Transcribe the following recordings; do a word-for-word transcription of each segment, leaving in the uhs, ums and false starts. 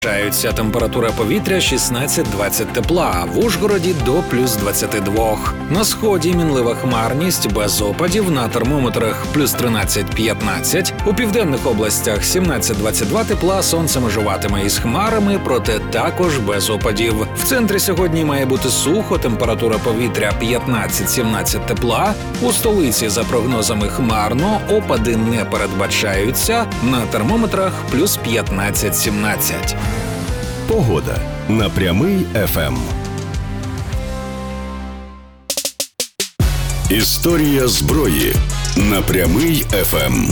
Чаються температура повітря шістнадцять-двадцять тепла, а в Ужгороді до плюс двадцяти двох. На сході мінлива хмарність, без опадів, на термометрах плюс тринадцять-п'ятнадцять. У південних областях сімнадцять-двадцять два тепла, сонце межуватиме із хмарами, проте також без опадів. В центрі сьогодні має бути сухо, температура повітря п'ятнадцять-сімнадцять тепла. У столиці, за прогнозами, хмарно, опади не передбачаються, на термометрах плюс п'ятнадцять-сімнадцять. Погода на Прямий еф ем. Історія зброї на Прямий еф ем.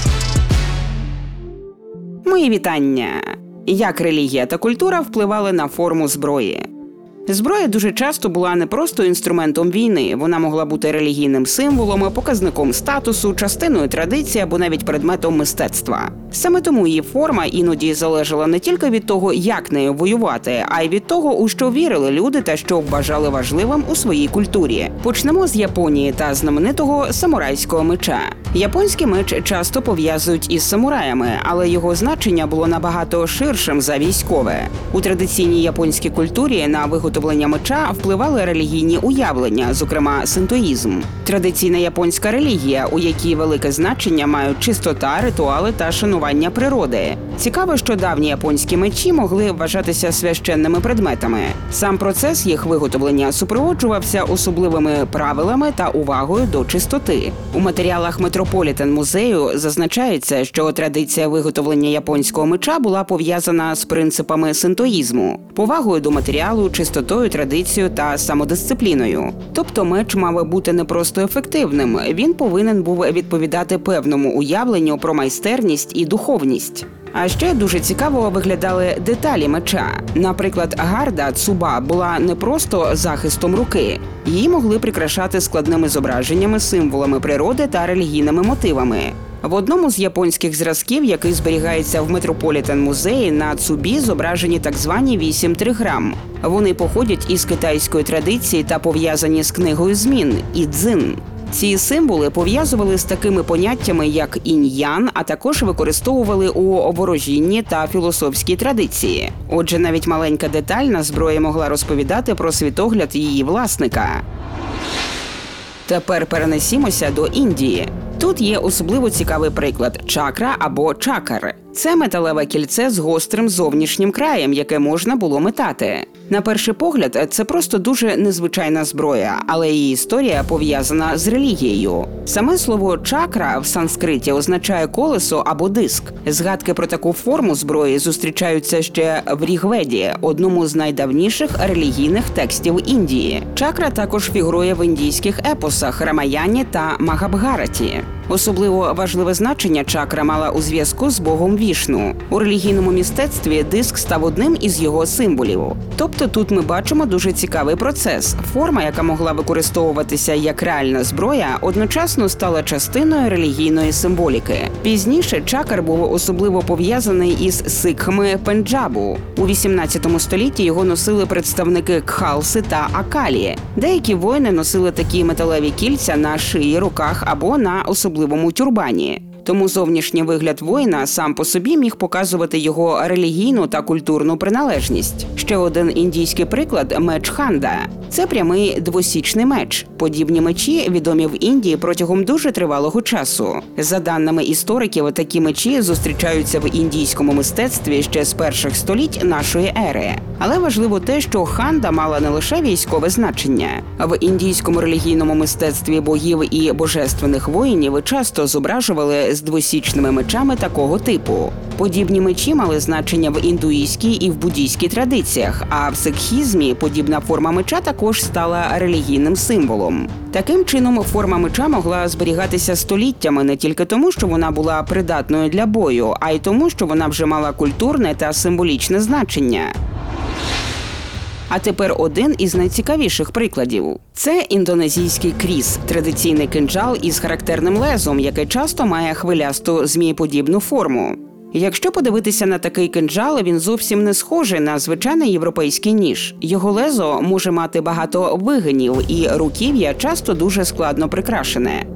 Мої вітання. Як релігія та культура впливали на форму зброї? Зброя дуже часто була не просто інструментом війни. Вона могла бути релігійним символом, показником статусу, частиною традиції або навіть предметом мистецтва. Саме тому її форма іноді залежала не тільки від того, як нею воювати, а й від того, у що вірили люди та що вважали важливим у своїй культурі. Почнемо з Японії та знаменитого самурайського меча. Японський меч часто пов'язують із самураями, але його значення було набагато ширшим за військове. У традиційній японській культурі на виготовлення меча впливали релігійні уявлення, зокрема синтоїзм. Традиційна японська релігія, у якій велике значення мають чистота, ритуали та шанування природи. Цікаво, що давні японські мечі могли вважатися священними предметами. Сам процес їх виготовлення супроводжувався особливими правилами та увагою до чистоти. У матеріалах Метрополітен-музею зазначається, що традиція виготовлення японського меча була пов'язана з принципами синтоїзму, повагою до матеріалу, чистотою, традицією та самодисципліною. Тобто меч мав бути не просто ефективним, він повинен був відповідати певному уявленню про майстерність і духовність. А ще дуже цікаво виглядали деталі меча. Наприклад, гарда цуба була не просто захистом руки. Її могли прикрашати складними зображеннями, символами природи та релігійними мотивами. В одному з японських зразків, який зберігається в Метрополітен-музеї, на цубі зображені так звані вісім триграм. Вони походять із китайської традиції та пов'язані з книгою змін – ідзин. Ці символи пов'язували з такими поняттями, як інь-ян, а також використовували у ворожінні та філософській традиції. Отже, навіть маленька деталь на зброї могла розповідати про світогляд її власника. Тепер перенесімося до Індії. Тут є особливо цікавий приклад – чакра або чакар. Це металеве кільце з гострим зовнішнім краєм, яке можна було метати. На перший погляд, це просто дуже незвичайна зброя, але її історія пов'язана з релігією. Саме слово «чакра» в санскриті означає колесо або диск. Згадки про таку форму зброї зустрічаються ще в Рігведі, одному з найдавніших релігійних текстів Індії. Чакра також фігурує в індійських епосах Рамаяні та Магабхараті. Особливо важливе значення чакра мала у зв'язку з богом Вішну. У релігійному мистецтві диск став одним із його символів. Тобто тут ми бачимо дуже цікавий процес. Форма, яка могла використовуватися як реальна зброя, одночасно стала частиною релігійної символіки. Пізніше чакр був особливо пов'язаний із сикхами Пенджабу. У вісімнадцятому столітті його носили представники Кхалси та Акалі. Деякі воїни носили такі металеві кільця на шиї, руках або на особливому тюрбані. Тому зовнішній вигляд воїна сам по собі міг показувати його релігійну та культурну приналежність. Ще один індійський приклад – меч ханда. Це прямий двосічний меч. Подібні мечі відомі в Індії протягом дуже тривалого часу. За даними істориків, такі мечі зустрічаються в індійському мистецтві ще з перших століть нашої ери. Але важливо те, що ханда мала не лише військове значення. В індійському релігійному мистецтві богів і божественних воїнів часто зображували з двосічними мечами такого типу. Подібні мечі мали значення в індуїзькій і в буддійській традиціях, а в сикхізмі подібна форма меча також стала релігійним символом. Таким чином, форма меча могла зберігатися століттями не тільки тому, що вона була придатною для бою, а й тому, що вона вже мала культурне та символічне значення. А тепер один із найцікавіших прикладів. Це індонезійський кріс – традиційний кинджал із характерним лезом, яке часто має хвилясту змієподібну форму. Якщо подивитися на такий кинджал, він зовсім не схожий на звичайний європейський ніж. Його лезо може мати багато вигинів, і руків'я часто дуже складно прикрашене.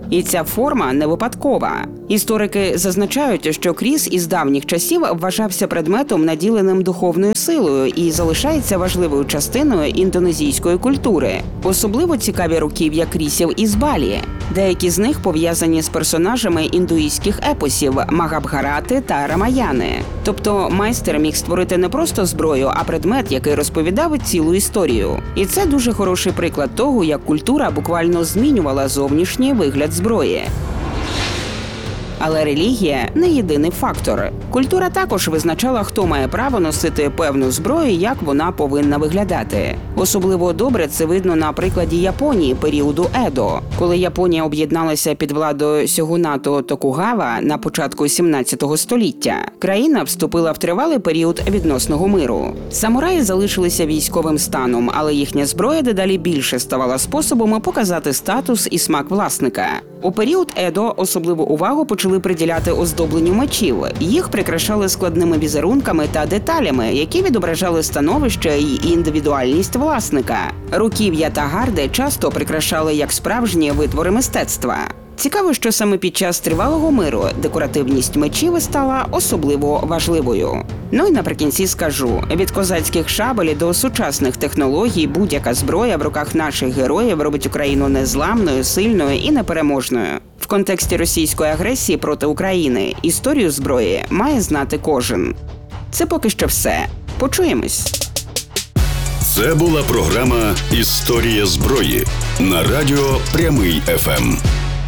І ця форма не випадкова. Історики зазначають, що кріс із давніх часів вважався предметом, наділеним духовною силою, і залишається важливою частиною індонезійської культури. Особливо цікаві руків'я крісів із Балі. Деякі з них пов'язані з персонажами індуїстських епосів Магабхарати та Рамаяни. Тобто майстер міг створити не просто зброю, а предмет, який розповідав цілу історію. І це дуже хороший приклад того, як культура буквально змінювала зовнішній вигляд зброї. Але релігія – не єдиний фактор. Культура також визначала, хто має право носити певну зброю і як вона повинна виглядати. Особливо добре це видно на прикладі Японії періоду Едо. Коли Японія об'єдналася під владою сьогунату Токугава на початку сімнадцятого століття, країна вступила в тривалий період відносного миру. Самураї залишилися військовим станом, але їхня зброя дедалі більше ставала способом показати статус і смак власника. У період Едо особливу увагу почали приділяти оздобленню мечів. Їх прикрашали складними візерунками та деталями, які відображали становище і індивідуальність власника. Руків'я та гарди часто прикрашали як справжні витвори мистецтва. Цікаво, що саме під час тривалого миру декоративність мечів стала особливо важливою. Ну і наприкінці скажу, від козацьких шабель до сучасних технологій будь-яка зброя в руках наших героїв робить Україну незламною, сильною і непереможною. В контексті російської агресії проти України історію зброї має знати кожен. Це поки що все. Почуємось. Це була програма «Історія зброї» на радіо «Прямий еф ем».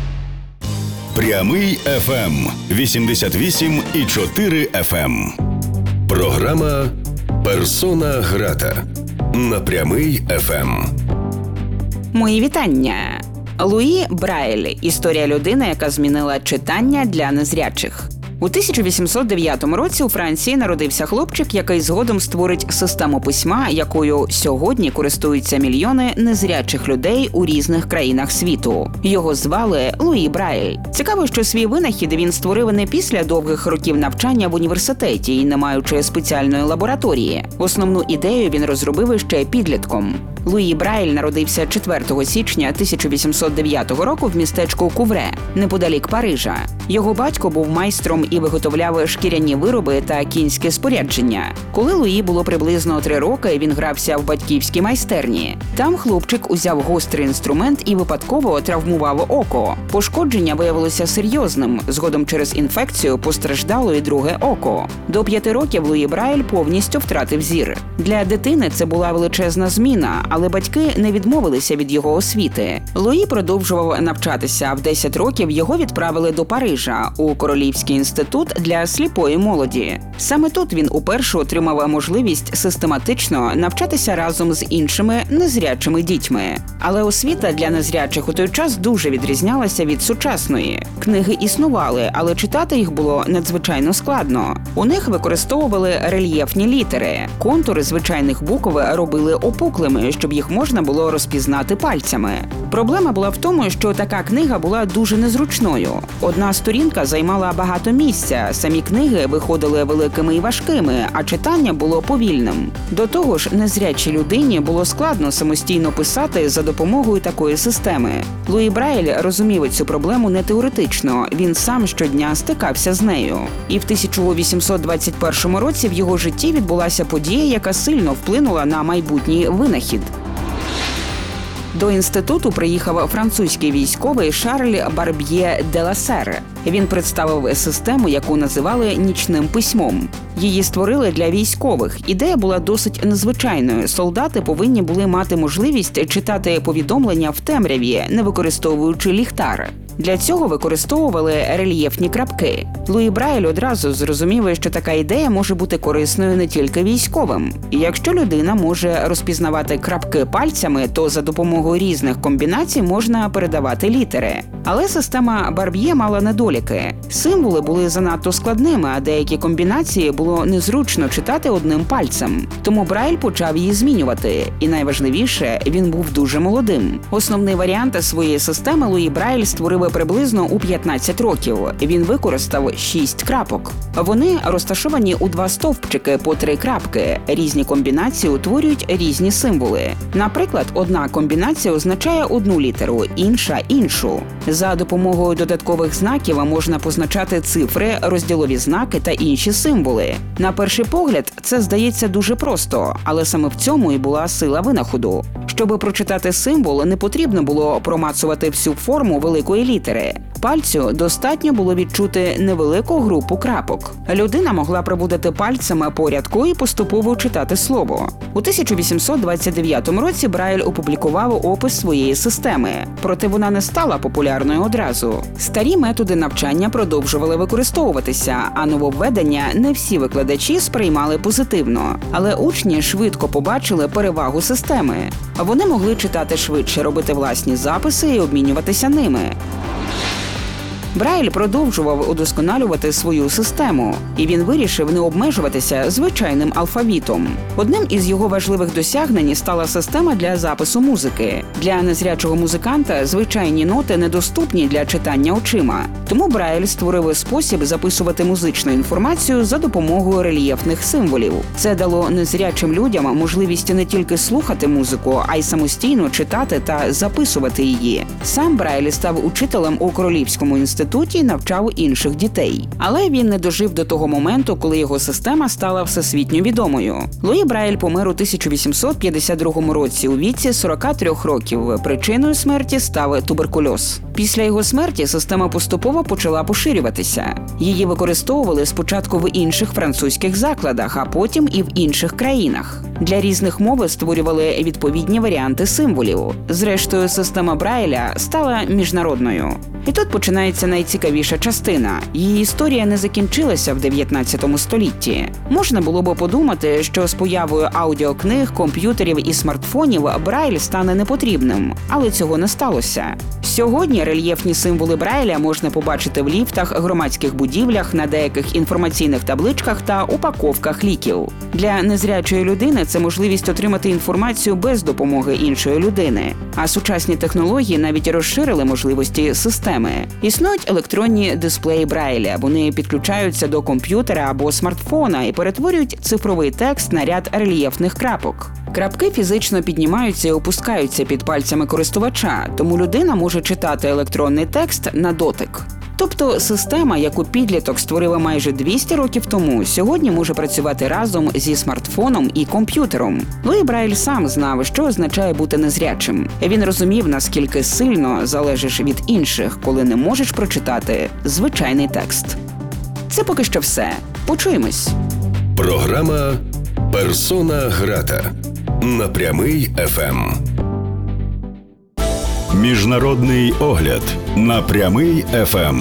Прямий еф ем вісімдесят вісім і чотири еф ем. Програма «Персона грата» на Прямий еф ем. Мої вітання. Луї Брайль – історія людини, яка змінила читання для незрячих. У тисяча вісімсот дев'ятому році у Франції народився хлопчик, який згодом створить систему письма, якою сьогодні користуються мільйони незрячих людей у різних країнах світу. Його звали Луї Брайль. Цікаво, що свій винахід він створив не після довгих років навчання в університеті і не маючи спеціальної лабораторії. Основну ідею він розробив ще підлітком. Луї Брайль народився четвертого січня тисяча вісімсот дев'ятого року в містечку Кувре, неподалік Парижа. Його батько був майстром і виготовляв шкіряні вироби та кінське спорядження. Коли Луї було приблизно три роки, він грався в батьківській майстерні. Там хлопчик узяв гострий інструмент і випадково травмував око. Пошкодження виявилося серйозним. Згодом через інфекцію постраждало і друге око. До п'яти років Луї Брайль повністю втратив зір. Для дитини це була величезна зміна, але батьки не відмовилися від його освіти. Луї продовжував навчатися. В десять років його відправили до Парижа у Королівський інститут для сліпої молоді. Саме тут він уперше отримав можливість систематично навчатися разом з іншими незрячими дітьми. Але освіта для незрячих у той час дуже відрізнялася від сучасної. Книги існували, але читати їх було надзвичайно складно. У них використовували рельєфні літери. Контури звичайних букв робили опуклими, щоб їх можна було розпізнати пальцями. Проблема була в тому, що така книга була дуже незручною. Одна сторінка займала багато місця, самі книги виходили великими і важкими, а читання було повільним. До того ж, незрячій людині було складно самостійно писати за допомогою такої системи. Луї Брайль розумів цю проблему не теоретично, він сам щодня стикався з нею. І в тисяча вісімсот двадцять першому році в його житті відбулася подія, яка сильно вплинула на майбутній винахід. До інституту приїхав французький військовий Шарль Барб'є де Лассер. Він представив систему, яку називали «нічним письмом». Її створили для військових. Ідея була досить незвичайною. Солдати повинні були мати можливість читати повідомлення в темряві, не використовуючи ліхтар. Для цього використовували рельєфні крапки. Луї Брайль одразу зрозумів, що така ідея може бути корисною не тільки військовим. І якщо людина може розпізнавати крапки пальцями, то за допомогою різних комбінацій можна передавати літери. Але система Барб'є мала недоліки. Символи були занадто складними, а деякі комбінації було незручно читати одним пальцем. Тому Брайль почав її змінювати. І найважливіше, він був дуже молодим. Основний варіант своєї системи Луї Брайль створив себе приблизно у п'ятнадцять років. Він використав шість крапок. Вони розташовані у два стовпчики по три крапки. Різні комбінації утворюють різні символи. Наприклад, одна комбінація означає одну літеру, інша – іншу. За допомогою додаткових знаків можна позначати цифри, розділові знаки та інші символи. На перший погляд, це здається дуже просто, але саме в цьому і була сила винаходу. Щоби прочитати символ, не потрібно було промацувати всю форму великої літери. Пальцю достатньо було відчути невелику групу крапок. Людина могла проводити пальцями по рядку і поступово читати слово. У тисяча вісімсот двадцять дев'ятому році Брайль опублікував опис своєї системи, проте вона не стала популярною одразу. Старі методи навчання продовжували використовуватися, а нововведення не всі викладачі сприймали позитивно. Але учні швидко побачили перевагу системи. Вони могли читати швидше, робити власні записи і обмінюватися ними. Брайль продовжував удосконалювати свою систему, і він вирішив не обмежуватися звичайним алфавітом. Одним із його важливих досягнень стала система для запису музики. Для незрячого музиканта звичайні ноти недоступні для читання очима. Тому Брайль створив спосіб записувати музичну інформацію за допомогою рельєфних символів. Це дало незрячим людям можливість не тільки слухати музику, а й самостійно читати та записувати її. Сам Брайль став учителем у Королівському інституті і навчав інших дітей. Але він не дожив до того моменту, коли його система стала всесвітньо відомою. Луї Брайль помер у тисяча вісімсот п'ятдесят другому році у віці сорока трьох років. Причиною смерті став туберкульоз. Після його смерті система поступово почала поширюватися. Її використовували спочатку в інших французьких закладах, а потім і в інших країнах. Для різних мов створювали відповідні варіанти символів. Зрештою, система Брайля стала міжнародною. І тут починається найцікавіша частина. Її історія не закінчилася в дев'ятнадцятому столітті. Можна було б подумати, що з появою аудіокниг, комп'ютерів і смартфонів Брайль стане непотрібним. Але цього не сталося. Сьогодні рельєфні символи Брайля можна побачити в ліфтах, громадських будівлях, на деяких інформаційних табличках та упаковках ліків. Для незрячої людини це можливість отримати інформацію без допомоги іншої людини. А сучасні технології навіть розширили можливості системи. Існують електронні дисплеї Брайля. Вони підключаються до комп'ютера або смартфона і перетворюють цифровий текст на ряд рельєфних крапок. Крапки фізично піднімаються і опускаються під пальцями користувача, тому людина може читати електронний текст на дотик. Тобто система, яку підліток створила майже двісті років тому, сьогодні може працювати разом зі смартфоном і комп'ютером. Луї Брайль сам знав, що означає бути незрячим. Він розумів, наскільки сильно залежиш від інших, коли не можеш прочитати звичайний текст. Це поки що все. Почуємось. Програма «Персона грата» на Прямий еф ем. Міжнародний огляд на Прямий еф ем.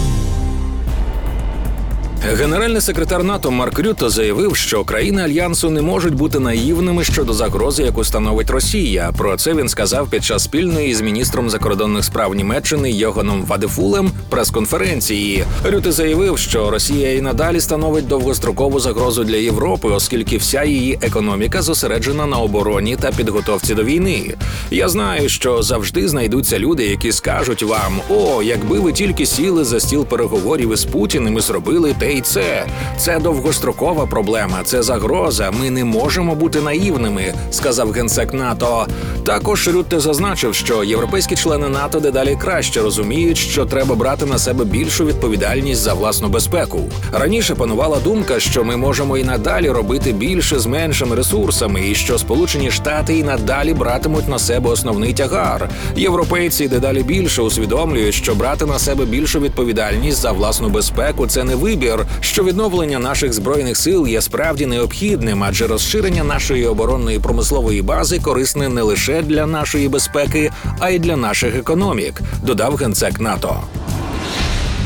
Генеральний секретар НАТО Марк Рютте заявив, що країни Альянсу не можуть бути наївними щодо загрози, яку становить Росія. Про це він сказав під час спільної з міністром закордонних справ Німеччини Йоганом Вадефулем прес-конференції. Рютте заявив, що Росія і надалі становить довгострокову загрозу для Європи, оскільки вся її економіка зосереджена на обороні та підготовці до війни. Я знаю, що завжди знайдуться люди, які скажуть вам: «О, якби ви тільки сіли за стіл переговорів із Путіним і зробили те і це. Це довгострокова проблема, це загроза, ми не можемо бути наївними», – сказав генсек НАТО. Також Рютте зазначив, що європейські члени НАТО дедалі краще розуміють, що треба брати на себе більшу відповідальність за власну безпеку. Раніше панувала думка, що ми можемо і надалі робити більше з меншими ресурсами, і що Сполучені Штати і надалі братимуть на себе основний тягар. Європейці дедалі більше усвідомлюють, що брати на себе більшу відповідальність за власну безпеку – це не вибір, що відновлення наших збройних сил є справді необхідним, адже розширення нашої оборонної промислової бази корисне не лише для нашої безпеки, а й для наших економік, додав генсек НАТО.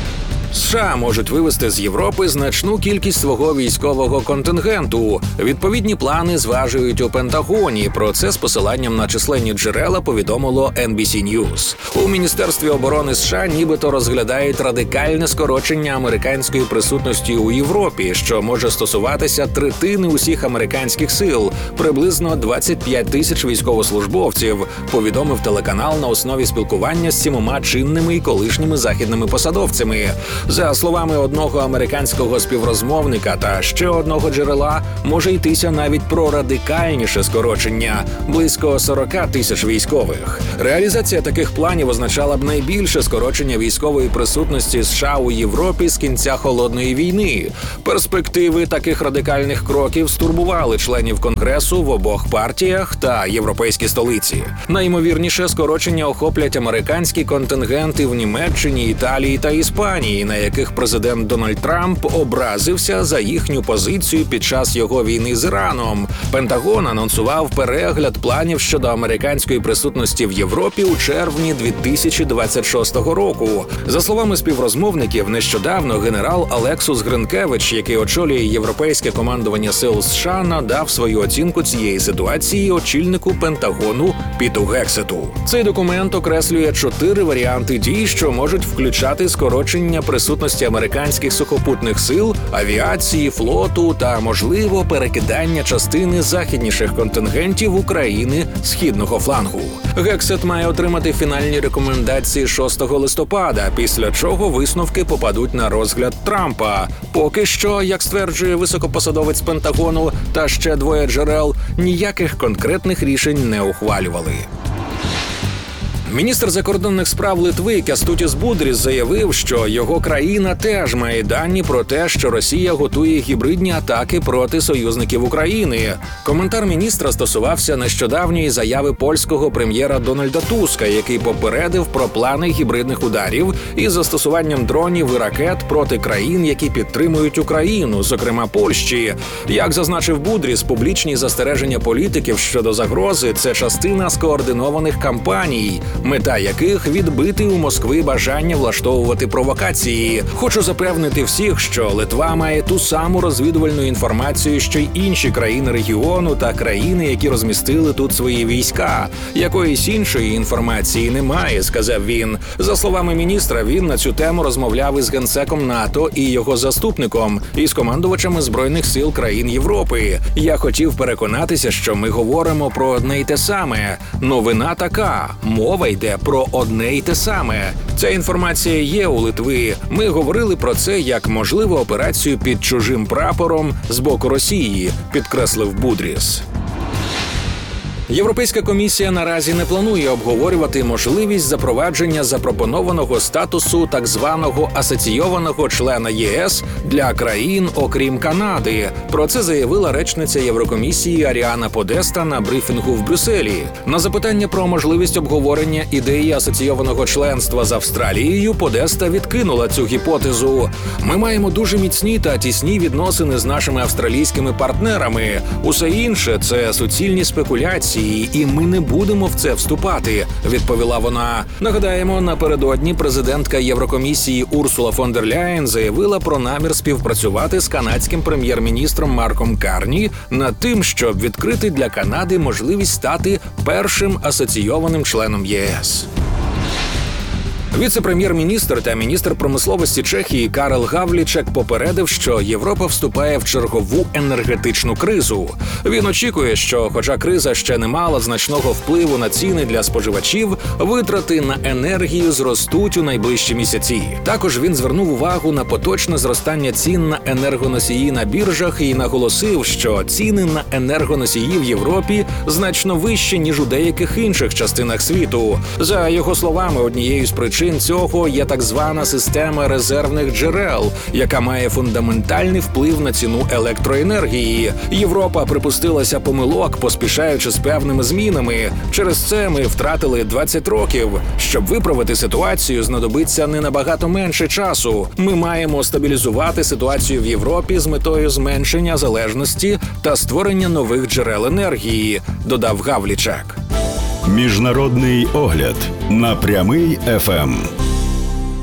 США можуть вивести з Європи значну кількість свого військового контингенту. Відповідні плани зважують у Пентагоні. Про це з посиланням на численні джерела повідомило ен бі сі News. У Міністерстві оборони США нібито розглядають радикальне скорочення американської присутності у Європі, що може стосуватися третини усіх американських сил, приблизно двадцять п'ять тисяч військовослужбовців, повідомив телеканал на основі спілкування з сімома чинними і колишніми західними посадовцями. За словами одного американського співрозмовника та ще одного джерела, може йтися навіть про радикальніше скорочення – близько сорок тисяч військових. Реалізація таких планів означала б найбільше скорочення військової присутності США у Європі з кінця Холодної війни. Перспективи таких радикальних кроків стурбували членів Конгресу в обох партіях та європейській столиці. Найімовірніше, скорочення охоплять американські контингенти в Німеччині, Італії та Іспанії, на яких президент Дональд Трамп образився за їхню позицію під час його війни з Іраном. Пентагон анонсував перегляд планів щодо американської присутності в Європі у червні дві тисячі двадцять шостого року. За словами співрозмовників, нещодавно генерал Алексус Гринкевич, який очолює європейське командування сил США, надав свою оцінку цієї ситуації очільнику Пентагону Піту Гексету. Цей документ окреслює чотири варіанти дій, що можуть включати скорочення присутності американських сухопутних сил, авіації, флоту та, можливо, перекидання частини західніших контингентів України східного флангу. Гексет має отримати фінальні рекомендації шостого листопада, після чого висновки попадуть на розгляд Трампа. Поки що, як стверджує високопосадовець Пентагону та ще двоє джерел, ніяких конкретних рішень не ухвалювали. Міністр закордонних справ Литви Кястутіс Будріс заявив, що його країна теж має дані про те, що Росія готує гібридні атаки проти союзників України. Коментар міністра стосувався нещодавньої заяви польського прем'єра Дональда Туска, який попередив про плани гібридних ударів із застосуванням дронів і ракет проти країн, які підтримують Україну, зокрема Польщі. Як зазначив Будріс, публічні застереження політиків щодо загрози – це частина скоординованих кампаній, мета яких відбити у Москви бажання влаштовувати провокації. Хочу запевнити всіх, що Литва має ту саму розвідувальну інформацію, що й інші країни регіону та країни, які розмістили тут свої війська. Якоїсь іншої інформації немає, сказав він. За словами міністра, він на цю тему розмовляв із генсеком НАТО і його заступником, і з командувачами Збройних сил країн Європи. Я хотів переконатися, що ми говоримо про одне й те саме. Новина така. Мова йде про одне й те саме. Ця інформація є у Литви. Ми говорили про це як можливу операцію під чужим прапором з боку Росії, підкреслив Будріс. Європейська комісія наразі не планує обговорювати можливість запровадження запропонованого статусу так званого асоційованого члена ЄС для країн, окрім Канади. Про це заявила речниця Єврокомісії Аріана Подеста на брифінгу в Брюсселі. На запитання про можливість обговорення ідеї асоційованого членства з Австралією Подеста відкинула цю гіпотезу. Ми маємо дуже міцні та тісні відносини з нашими австралійськими партнерами. Усе інше – це суцільні спекуляції, і ми не будемо в це вступати, відповіла вона. Нагадаємо, напередодні президентка Єврокомісії Урсула фон дер Ляєн заявила про намір співпрацювати з канадським прем'єр-міністром Марком Карні над тим, щоб відкрити для Канади можливість стати першим асоційованим членом ЄС. Віце-прем'єр-міністр та міністр промисловості Чехії Карел Гавлічек попередив, що Європа вступає в чергову енергетичну кризу. Він очікує, що, хоча криза ще не мала значного впливу на ціни для споживачів, витрати на енергію зростуть у найближчі місяці. Також він звернув увагу на поточне зростання цін на енергоносії на біржах і наголосив, що ціни на енергоносії в Європі значно вищі, ніж у деяких інших частинах світу. За його словами, однією з причин цього є так звана система резервних джерел, яка має фундаментальний вплив на ціну електроенергії. Європа припустилася помилок, поспішаючи з певними змінами. Через це ми втратили двадцять років. Щоб виправити ситуацію, знадобиться не набагато менше часу. Ми маємо стабілізувати ситуацію в Європі з метою зменшення залежності та створення нових джерел енергії, додав Гавлічек. Міжнародний огляд на Прямий еф ем.